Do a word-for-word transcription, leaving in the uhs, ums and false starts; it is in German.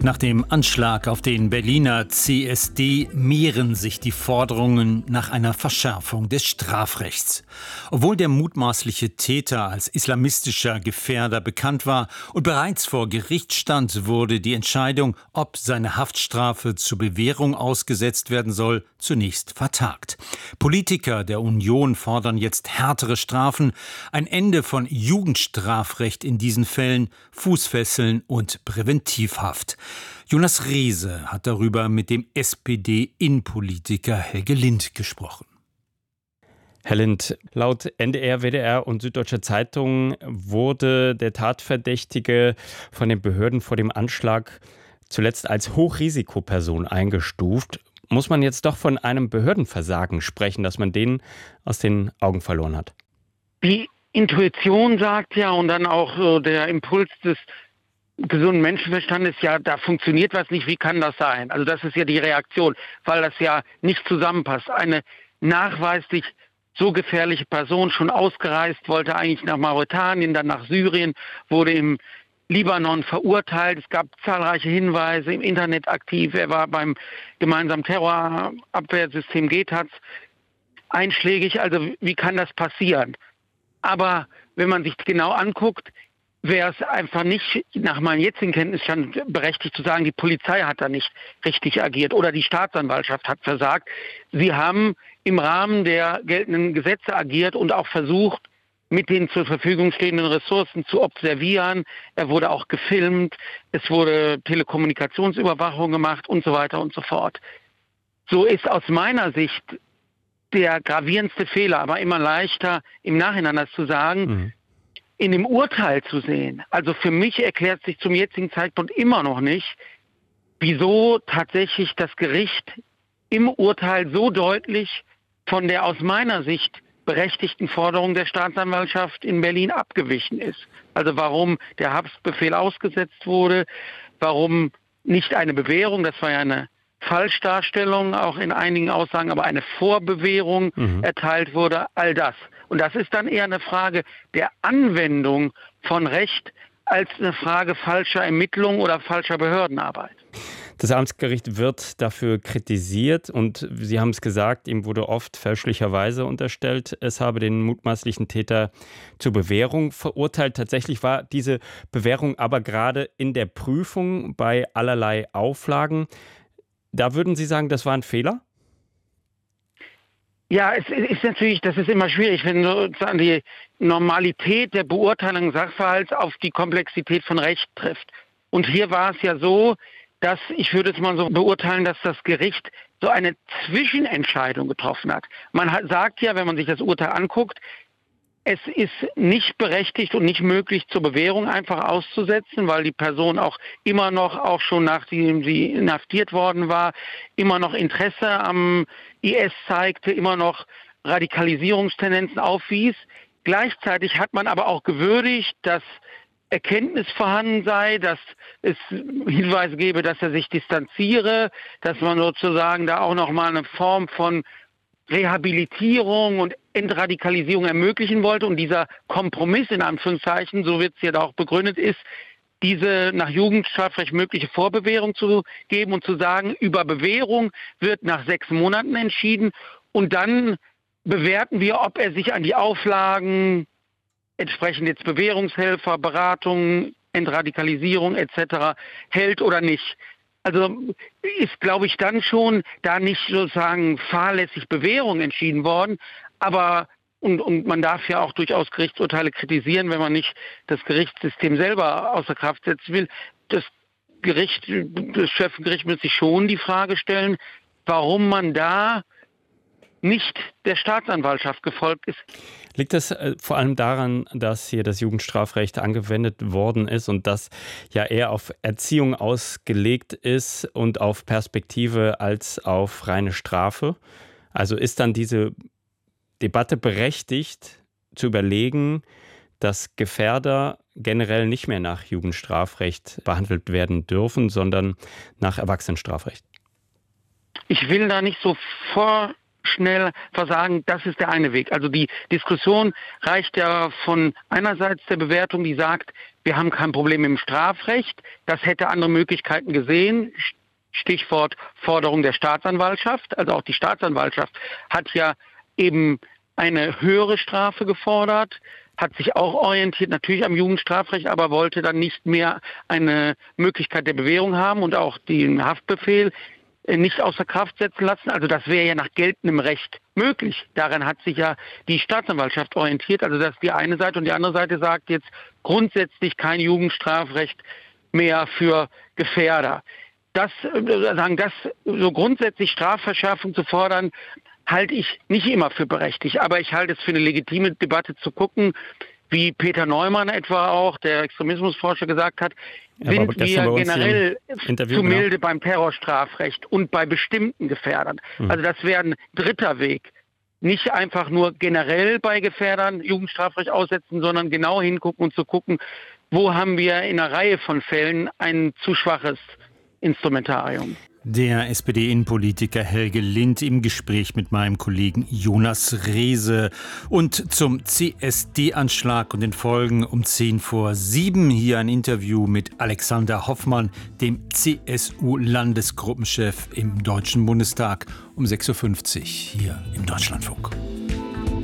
Nach dem Anschlag auf den Berliner C S D mehren sich die Forderungen nach einer Verschärfung des Strafrechts. Obwohl der mutmaßliche Täter als islamistischer Gefährder bekannt war und bereits vor Gericht stand, wurde die Entscheidung, ob seine Haftstrafe zur Bewährung ausgesetzt werden soll, zunächst vertagt. Politiker der Union fordern jetzt härtere Strafen, ein Ende von Jugendstrafrecht in diesen Fällen, Fußfesseln und Präventivhaft. Jonas Riese hat darüber mit dem S P D-Innenpolitiker Helge Lind gesprochen. Herr Lind, laut N D R, W D R und Süddeutscher Zeitung wurde der Tatverdächtige von den Behörden vor dem Anschlag zuletzt als Hochrisikoperson eingestuft. Muss man jetzt doch von einem Behördenversagen sprechen, dass man den aus den Augen verloren hat? Die Intuition sagt ja, und dann auch so der Impuls des gesunden Menschenverstandes, ja, da funktioniert was nicht, wie kann das sein? Also das ist ja die Reaktion, weil das ja nicht zusammenpasst. Eine nachweislich so gefährliche Person, schon ausgereist, wollte eigentlich nach Mauretanien, dann nach Syrien, wurde im Libanon verurteilt. Es gab zahlreiche Hinweise, im Internet aktiv. Er war beim gemeinsamen Terrorabwehrsystem G T A Z einschlägig. Also wie kann das passieren? Aber wenn man sich genau anguckt, wäre es einfach nicht, nach meinem jetzigen Kenntnisstand, berechtigt zu sagen, die Polizei hat da nicht richtig agiert oder die Staatsanwaltschaft hat versagt. Sie haben im Rahmen der geltenden Gesetze agiert und auch versucht, mit den zur Verfügung stehenden Ressourcen zu observieren. Er wurde auch gefilmt, es wurde Telekommunikationsüberwachung gemacht und so weiter und so fort. So ist aus meiner Sicht der gravierendste Fehler, aber immer leichter im Nachhinein das zu sagen, mhm. in dem Urteil zu sehen. Also für mich erklärt sich zum jetzigen Zeitpunkt immer noch nicht, wieso tatsächlich das Gericht im Urteil so deutlich von der aus meiner Sicht berechtigten Forderung der Staatsanwaltschaft in Berlin abgewichen ist. Also warum der Haftbefehl ausgesetzt wurde, warum nicht eine Bewährung, das war ja eine Falschdarstellung, auch in einigen Aussagen, aber eine Vorbewährung mhm. erteilt wurde, all das. Und das ist dann eher eine Frage der Anwendung von Recht als eine Frage falscher Ermittlung oder falscher Behördenarbeit. Das Amtsgericht wird dafür kritisiert und Sie haben es gesagt, ihm wurde oft fälschlicherweise unterstellt, es habe den mutmaßlichen Täter zur Bewährung verurteilt. Tatsächlich war diese Bewährung aber gerade in der Prüfung bei allerlei Auflagen. Da würden Sie sagen, das war ein Fehler? Ja, es ist natürlich, das ist immer schwierig, wenn sozusagen die Normalität der Beurteilung des Sachverhalts auf die Komplexität von Recht trifft. Und hier war es ja so, dass, ich würde es mal so beurteilen, dass das Gericht so eine Zwischenentscheidung getroffen hat. Man hat, sagt ja, wenn man sich das Urteil anguckt, es ist nicht berechtigt und nicht möglich, zur Bewährung einfach auszusetzen, weil die Person auch immer noch, auch schon nachdem sie inhaftiert worden war, immer noch Interesse am I S zeigte, immer noch Radikalisierungstendenzen aufwies. Gleichzeitig hat man aber auch gewürdigt, dass Erkenntnis vorhanden sei, dass es Hinweise gebe, dass er sich distanziere, dass man sozusagen da auch nochmal eine Form von Rehabilitierung und Entradikalisierung ermöglichen wollte. Und dieser Kompromiss in Anführungszeichen, so wird es ja auch begründet, ist, diese nach Jugendstrafrecht mögliche Vorbewährung zu geben und zu sagen, über Bewährung wird nach sechs Monaten entschieden und dann bewerten wir, ob er sich an die Auflagen entsprechend jetzt Bewährungshelfer, Beratung, Entradikalisierung et cetera hält oder nicht. Also ist, glaube ich, dann schon da nicht sozusagen fahrlässig Bewährung entschieden worden, aber und, und man darf ja auch durchaus Gerichtsurteile kritisieren, wenn man nicht das Gerichtssystem selber außer Kraft setzen will. Das Gericht, das Schöffengericht muss sich schon die Frage stellen, warum man da nicht der Staatsanwaltschaft gefolgt ist. Liegt das äh, vor allem daran, dass hier das Jugendstrafrecht angewendet worden ist und das ja eher auf Erziehung ausgelegt ist und auf Perspektive als auf reine Strafe? Also ist dann diese Debatte berechtigt, zu überlegen, dass Gefährder generell nicht mehr nach Jugendstrafrecht behandelt werden dürfen, sondern nach Erwachsenenstrafrecht? Ich will da nicht so vor schnell versagen, das ist der eine Weg. Also die Diskussion reicht ja von einerseits der Bewertung, die sagt, wir haben kein Problem im Strafrecht. Das hätte andere Möglichkeiten gesehen. Stichwort Forderung der Staatsanwaltschaft. Also auch die Staatsanwaltschaft hat ja eben eine höhere Strafe gefordert, hat sich auch orientiert natürlich am Jugendstrafrecht, aber wollte dann nicht mehr eine Möglichkeit der Bewährung haben und auch den Haftbefehl nicht außer Kraft setzen lassen. Also das wäre ja nach geltendem Recht möglich. Daran hat sich ja die Staatsanwaltschaft orientiert. Also das ist die eine Seite, und die andere Seite sagt jetzt grundsätzlich kein Jugendstrafrecht mehr für Gefährder. Das, sagen, das so grundsätzlich Strafverschärfung zu fordern, halte ich nicht immer für berechtigt. Aber ich halte es für eine legitime Debatte zu gucken, wie Peter Neumann etwa auch, der Extremismusforscher, gesagt hat, ja, sind wir generell Interview, zu milde genau. beim Terrorstrafrecht und bei bestimmten Gefährdern. Hm. Also das wäre ein dritter Weg. Nicht einfach nur generell bei Gefährdern Jugendstrafrecht aussetzen, sondern genau hingucken und zu gucken, wo haben wir in einer Reihe von Fällen ein zu schwaches Instrumentarium. Der S P D-Innenpolitiker Helge Lind im Gespräch mit meinem Kollegen Jonas Rehse. Und zum C S D-Anschlag und den Folgen um zehn vor sieben hier ein Interview mit Alexander Hoffmann, dem C S U-Landesgruppenchef im Deutschen Bundestag, um sechs Uhr fünfzig hier im Deutschlandfunk.